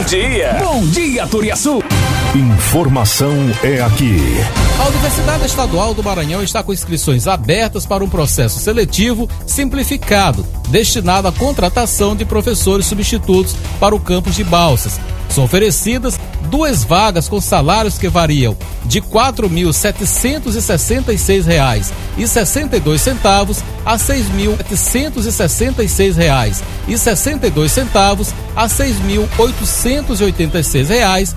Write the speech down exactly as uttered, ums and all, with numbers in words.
dia. Bom dia, Turiaçu. Informação é aqui. A Universidade Estadual do Maranhão está com inscrições abertas para um processo seletivo simplificado, destinado à contratação de professores substitutos para o campus de Balsas. São oferecidas duas vagas com salários que variam de quatro mil setecentos e sessenta e seis reais e sessenta e dois centavos a seis mil setecentos e sessenta e seis reais e sessenta e dois centavos a seis mil oitocentos e oitenta e seis reais